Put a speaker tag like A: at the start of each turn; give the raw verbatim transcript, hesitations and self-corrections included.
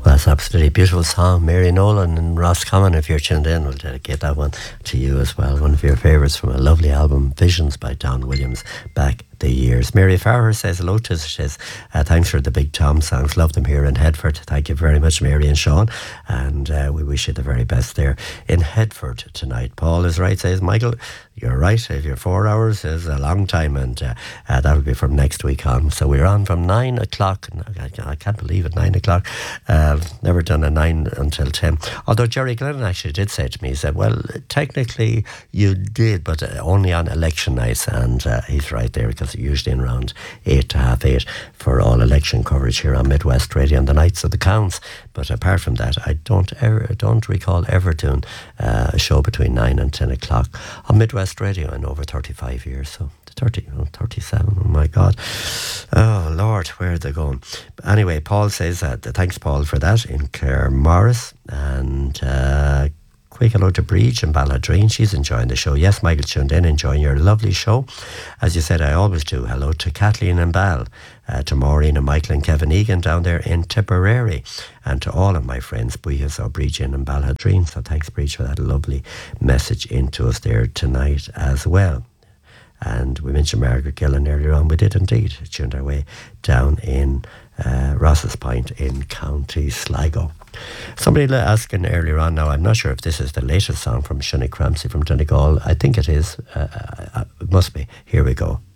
A: Well, it's absolutely beautiful song. Mary Nolan and Roscommon, if you're tuned in, we'll dedicate that one to you as well. One of your favourites from a lovely album, Visions by Don Williams, back the years. Mary Farrer says hello to us. She says, uh, thanks for the Big Tom songs. Love them here in Headford. Thank you very much, Mary and Sean. And uh, we wish you the very best there in Headford tonight. Paul is right, says Michael. You're right. If you're four hours is a long time, and uh, uh, that'll be from next week on. So we're on from nine o'clock. I, I can't believe it, nine o'clock. Uh, never done a nine until ten. Although Jerry Glennon actually did say to me, he said, well, technically you did, but uh, only on election nights. And uh, he's right there, because usually in around eight to half eight for all election coverage here on Midwest Radio on the nights of the counts. But apart from that, I don't ever, don't recall ever doing uh, a show between nine and ten o'clock on Midwest Radio in over thirty-five years. So thirty, oh, thirty-seven, oh my God. Oh Lord, where are they going? But anyway, Paul says that, uh, thanks Paul for that, in Clare Morris. And uh, quick hello to Breach and Balladreen. She's enjoying the show. Yes, Michael tuned in, enjoying your lovely show. As you said, I always do. Hello to Kathleen and Bal, uh, to Maureen and Michael and Kevin Egan down there in Tipperary, and to all of my friends, Buyas or Breachin and Balladreen. So thanks, Breach, for that lovely message into us there tonight as well. And we mentioned Margaret Gillan earlier on. We did indeed. Tuned our way down in uh, Ross's Point in County Sligo. Somebody asking earlier on, now I'm not sure if this is the latest song from Shunny Cramsey from Donegal. I think it is. Uh, uh, it must be. Here we go.